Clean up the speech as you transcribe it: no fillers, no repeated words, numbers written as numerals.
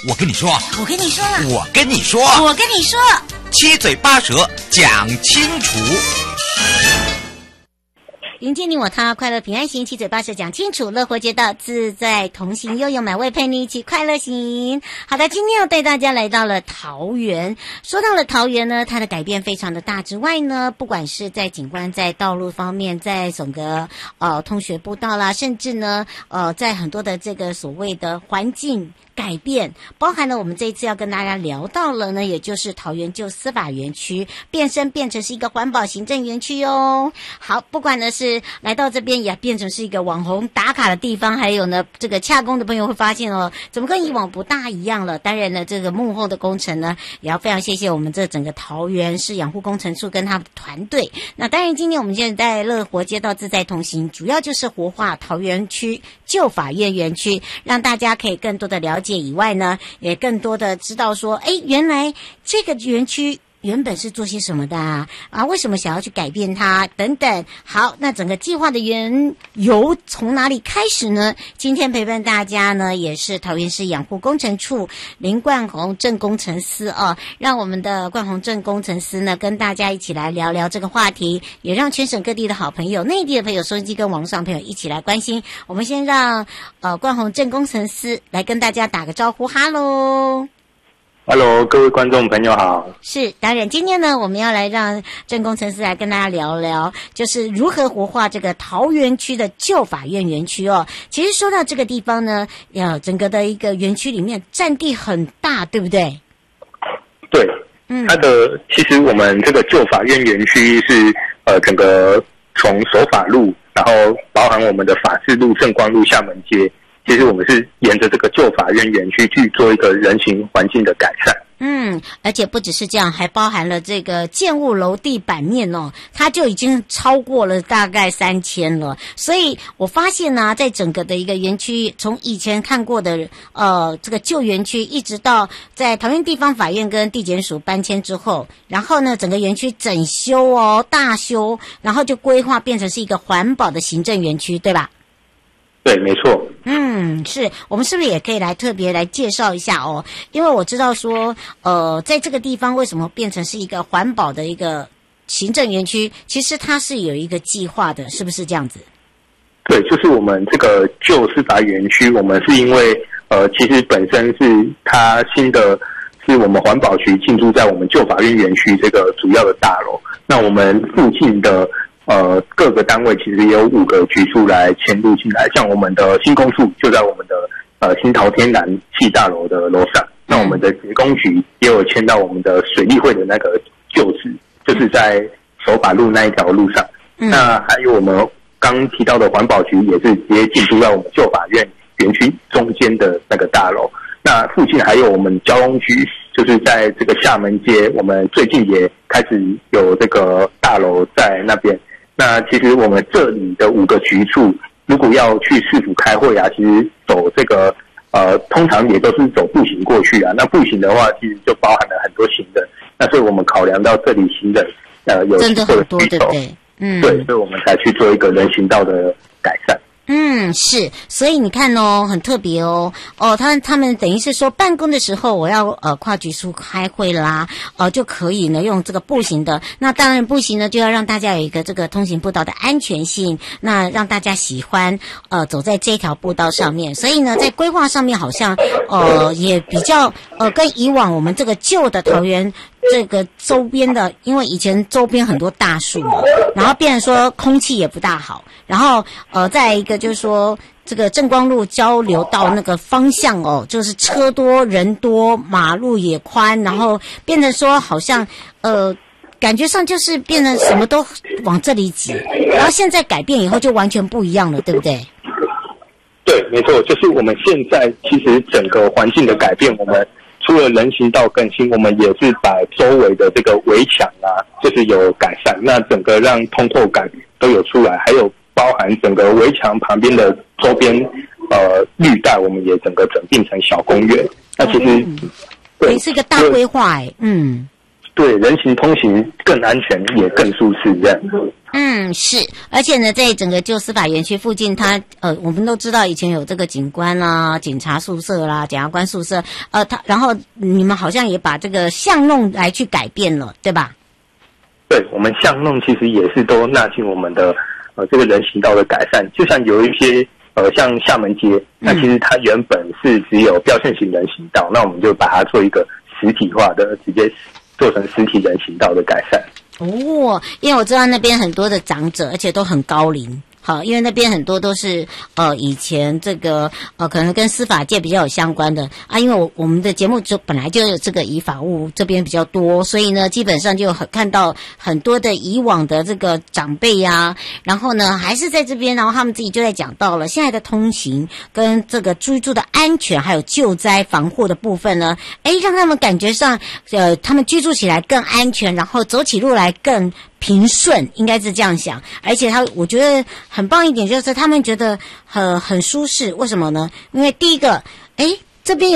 我跟你说， 我跟你说， 我跟你说， 我跟你说， 七嘴八舌讲清楚。 迎接你我他，快乐平安行，七嘴八舌讲清楚，乐活街道自在同行，悠悠美味陪你一起快乐行。好的，今天要带大家来到了桃园。说到了桃园呢，它的改变非常的大之外呢，不管是在景观、在道路方面，在整个通学步道啦，甚至呢在很多的这个所谓的环境改变，包含了我们这一次要跟大家聊到了呢，也就是桃园旧司法园区变成是一个环保行政园区哦。好，不管呢是来到这边也变成是一个网红打卡的地方，还有呢这个洽公的朋友会发现哦，怎么跟以往不大一样了。当然呢，这个幕后的工程呢，也要非常谢谢我们这整个桃园市养护工程处跟他们的团队。那当然，今天我们现在在乐活街道自在同行，主要就是活化桃园区旧法院园区，让大家可以更多的了解以外呢，也更多的知道说，原来这个园区原本是做些什么的啊？为什么想要去改变它？等等。好，那整个计划的缘由从哪里开始呢？今天陪伴大家呢，也是桃园市养护工程处林冠宏郑工程师哦，让我们的冠宏郑工程师呢，跟大家一起来聊聊这个话题，也让全省各地的好朋友、内地的朋友、收音机跟网络上朋友一起来关心。我们先让冠宏郑工程师来跟大家打个招呼，哈喽。 Hello， 各位观众朋友好。 是，当然，今天呢，我们要来让郑工程师来跟大家聊聊，就是如何活化这个桃园区的旧法院园区哦。其实说到这个地方呢，整个的一个园区里面占地很大，对不对？ 对，它的其实我们这个旧法院园区是整个从守法路，然后包含我们的法治路、正光路、厦门街。其实我们是沿着这个旧法院园区去做一个人行环境的改善。 而且不只是这样，还包含了这个建物楼地板面哦，它就已经超过了大概3000了。所以我发现呢，在整个的一个园区，从以前看过的这个旧园区，一直到在桃园地方法院跟地检署搬迁之后，然后呢，整个园区整修哦，大修，然后就规划变成是一个环保的行政园区，对吧？ 对，没错。 是我们是不是也可以来特别来介绍一下哦？因为我知道说，在这个地方为什么变成是一个环保的一个行政园区，其实它是有一个计划的，是不是这样子？ 对，就是我们这个旧司法园区，我们是因为其实本身是它新的，是我们环保局进驻在我们旧法院园区这个主要的大楼，那我们附近的各个单位其实也有5个局处来迁入进来，像我们的新工处就在我们的新桃天然气大楼的楼上，那我们的职工局也有迁到我们的水利会的那个旧址，就是在守法路那一条路上。那还有我们刚提到的环保局也是直接进驻在我们旧法院园区中间的那个大楼。那附近还有我们交通局，就是在这个厦门街，我们最近也开始有这个大楼在那边。那其实我们这里的5个局处，如果要去市府开会啊，其实走这个通常也都是走步行过去啊。那步行的话，其实就包含了很多行人。那所以我们考量到这里行人有真的很多，对不对？ 对，所以我们才去做一个人行道的改善。 是，所以你看哦，很特别哦，他们等于是说办公的时候，我要跨局处开会啦，就可以呢用这个步行的。那当然步行呢，就要让大家有一个这个通行步道的安全性，那让大家喜欢走在这条步道上面。所以呢，在规划上面好像也比较跟以往我们这个旧的桃园这个周边的，因为以前周边很多大树嘛，然后变成说空气也不大好，然后再一个就是说这个正光路交流道那个方向哦，就是车多人多，马路也宽，然后变成说好像感觉上就是变成什么都往这里挤，然后现在改变以后就完全不一样了，对不对？ 对，没错，就是我们现在其实整个环境的改变，我们除了人行道更新，我们也是把周围的这个围墙啊，就是有改善，那整个让通透感都有出来，还有包含整个围墙旁边的周边绿带，我们也整个整并成小公园。那其实对，是一个大规划对， 人行通行更安全也更舒适这样。 是，而且呢，在整个旧司法园区附近，我们都知道以前有这个警官啦、警察宿舍啦、检察官宿舍，然后你们好像也把这个巷弄来去改变了，对吧？ 对，我们巷弄其实也是都纳进我们的这个人行道的改善，就像有一些像厦门街，那其实它原本是只有标线型人行道，那我们就把它做一个实体化的，直接做成实体人行道的改善。 因为我知道那边很多的长者，而且都很高龄。好，因为那边很多都是以前这个可能跟司法界比较有相关的啊，因为我们的节目就本来就有这个以法务这边比较多，所以呢基本上就看到很多的以往的这个长辈呀，然后呢还是在这边，然后他们自己就在讲到了现在的通行跟这个居住的安全还有救灾防护的部分呢，让他们感觉上他们居住起来更安全，然后走起路来更平顺，应该是这样想。而且我觉得很棒一点就是他们觉得很舒适，为什么呢？因为第一个这边